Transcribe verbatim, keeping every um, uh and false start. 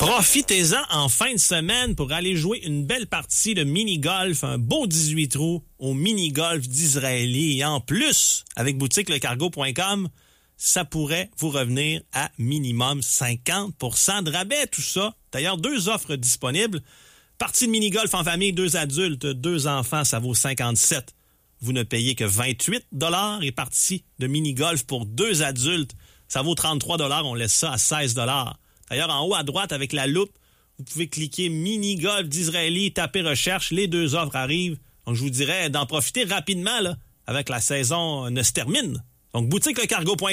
Profitez-en en fin de semaine pour aller jouer une belle partie de mini-golf, un beau dix-huit trous au mini-golf d'Israéli. Et en plus, avec boutique le cargo point com, ça pourrait vous revenir à minimum cinquante pour cent de rabais, tout ça. D'ailleurs, deux offres disponibles. Partie de mini-golf en famille, deux adultes, deux enfants, ça vaut cinquante-sept. Vous ne payez que vingt-huit dollars. Et partie de mini-golf pour deux adultes, ça vaut trente-trois dollars. On laisse ça à seize dollars. D'ailleurs, en haut à droite, avec la loupe, vous pouvez cliquer mini-golf d'Israéli, taper recherche, les deux offres arrivent. Donc, je vous dirais d'en profiter rapidement, là, avec la saison ne se termine. Donc, boutique le cargo point com.